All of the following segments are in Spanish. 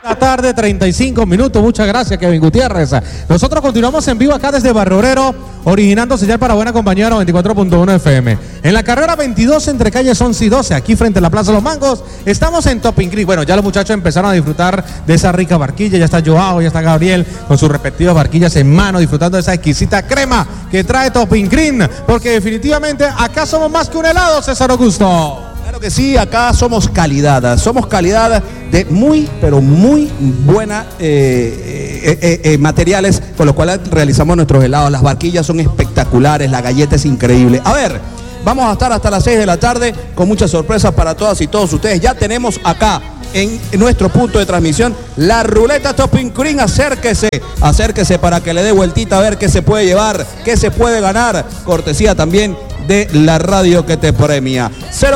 Tarde, 35 minutos. Muchas gracias, Kevin Gutiérrez. Nosotros continuamos en vivo acá desde Barrio Obrero, originando señal para Buena Compañía 94.1 FM. En la carrera 22 entre calles 11 y 12, aquí frente a la Plaza Los Mangos, estamos en Topping Creek. Bueno, ya los muchachos empezaron a disfrutar de esa rica barquilla. Ya está Joao, ya está Gabriel con sus respectivas barquillas en mano, disfrutando de esa exquisita crema que trae Topping Creek, porque definitivamente acá somos más que un helado, César Augusto. Claro que sí, acá somos calidad de muy, pero muy buena materiales con los cuales realizamos nuestros helados. Las barquillas son espectaculares, la galleta es increíble. A ver, vamos a estar hasta las 6 de la tarde con muchas sorpresas para todas y todos ustedes. Ya tenemos acá en nuestro punto de transmisión la ruleta Topping Creek. Acérquese para que le dé vueltita a ver qué se puede llevar, qué se puede ganar, cortesía también de la radio que te premia.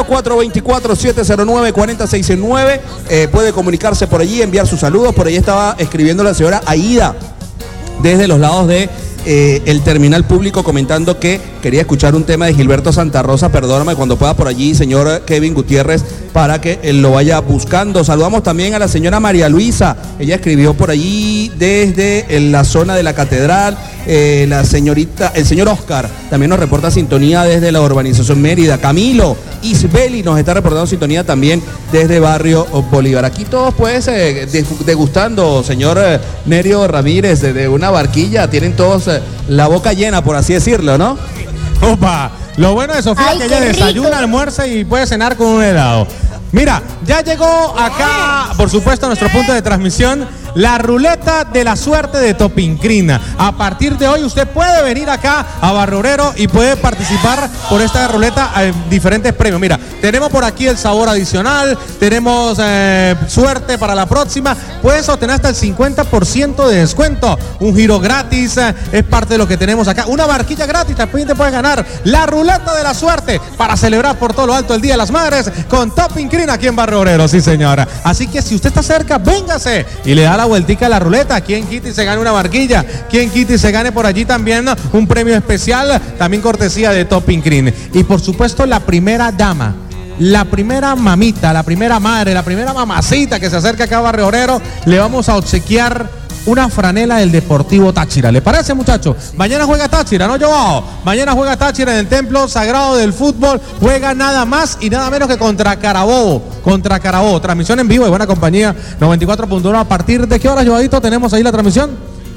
0424-709-4069. Puede comunicarse por allí, enviar sus saludos. Por allí estaba escribiendo la señora Aida desde los lados de el terminal público, comentando que quería escuchar un tema de Gilberto Santa Rosa. Perdóname, cuando pueda por allí, señor Kevin Gutiérrez, para que él lo vaya buscando. Saludamos también a la señora María Luisa. Ella escribió por allí desde la zona de la catedral. El señor Oscar también nos reporta sintonía desde la urbanización Mérida. Camilo Isbeli nos está reportando sintonía también desde Barrio Bolívar. Aquí todos pues degustando, señor Nerio Ramírez, de una barquilla. Tienen todos la boca llena, por así decirlo, ¿no? Opa, lo bueno de Sofía es que ella desayuna, almuerza y puede cenar con un helado. Mira, ya llegó acá, por supuesto, a nuestro punto de transmisión, la ruleta de la suerte de Topping Creek. A partir de hoy usted puede venir acá a Barrio Obrero y puede participar por esta ruleta en diferentes premios. Mira, tenemos por aquí el sabor adicional, tenemos suerte para la próxima. Puedes obtener hasta el 50% de descuento. Un giro gratis, es parte de lo que tenemos acá. Una barquilla gratis, también te puedes ganar la ruleta de la suerte para celebrar por todo lo alto el Día de las Madres con Topping Creek aquí en Barrio Obrero, sí señora. Así que si usted está cerca, véngase y le da la vueltica a la ruleta. Quien quite y se gane una barquilla, quien quite y se gane por allí también un premio especial, también cortesía de Topping Creek. Y por supuesto la primera dama, la primera mamita, la primera madre, la primera mamacita que se acerca acá a Barrio Obrero, le vamos a obsequiar una franela del Deportivo Táchira. ¿Le parece, muchachos? Mañana juega Táchira, ¿no, Joao? Mañana juega Táchira en el Templo Sagrado del Fútbol. Juega nada más y nada menos que contra Carabobo. Transmisión en vivo de Buena Compañía 94.1. ¿A partir de qué hora, Joadito, tenemos ahí la transmisión?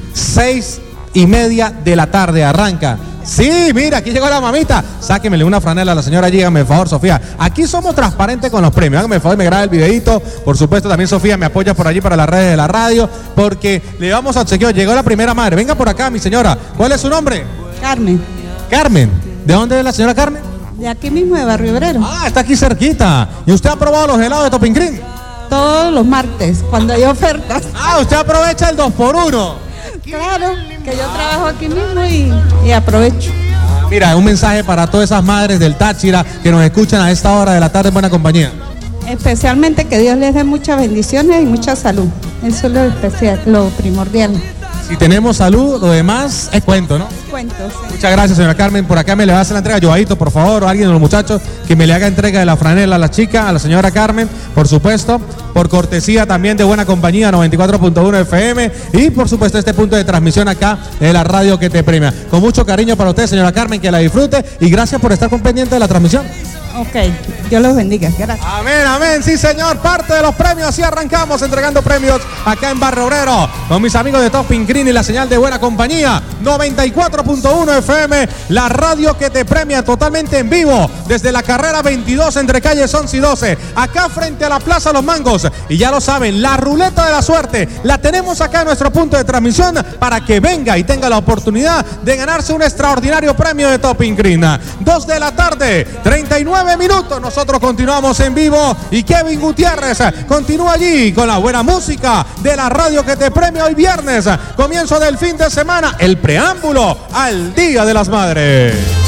6:30 de la tarde arranca. Sí, mira, aquí llegó la mamita. Sáquemele una franela a la señora allí, hágame el favor, Sofía. Aquí somos transparentes con los premios. Hágame el favor, me graba el videito. Por supuesto, también Sofía me apoya por allí para las redes de la radio, porque le vamos a obsequiar. Llegó la primera madre. Venga por acá, mi señora. ¿Cuál es su nombre? Carmen. Carmen. ¿De dónde es la señora Carmen? De aquí mismo, de Barrio Obrero. Ah, está aquí cerquita. ¿Y usted ha probado los helados de Topping Creek? Todos los martes, cuando hay ofertas. Ah, usted aprovecha el 2x1. Claro, que yo trabajo aquí mismo y aprovecho. Mira, un mensaje para todas esas madres del Táchira que nos escuchan a esta hora de la tarde en Buena Compañía. Especialmente que Dios les dé muchas bendiciones y mucha salud. Eso es lo especial, lo primordial. Si tenemos salud, lo demás es cuento, ¿no? Cuentos. Sí. Muchas gracias, señora Carmen. Por acá me le va a hacer la entrega. Joadito, por favor, o alguien de los muchachos que me le haga entrega de la franela a la chica, a la señora Carmen, por supuesto, por cortesía también de Buena Compañía 94.1 FM y por supuesto este punto de transmisión acá de la radio que te premia. Con mucho cariño para usted, señora Carmen, que la disfrute y gracias por estar pendiente de la transmisión. Ok, Dios los bendiga. Gracias. Amén, amén, sí señor, parte de los premios. Así arrancamos entregando premios acá en Barrio Obrero con mis amigos de Topping Creek y la señal de Buena Compañía 94.1 FM, la radio que te premia totalmente en vivo desde la carrera 22 entre calles 11 y 12, acá frente a la Plaza Los Mangos. Y ya lo saben, la ruleta de la suerte la tenemos acá en nuestro punto de transmisión para que venga y tenga la oportunidad de ganarse un extraordinario premio de Topping Creek. 2 de la tarde, 39 minutos. Nosotros continuamos en vivo y Kevin Gutiérrez continúa allí con la buena música de la radio que te premia hoy viernes, comienzo del fin de semana, el preámbulo al Día de las Madres.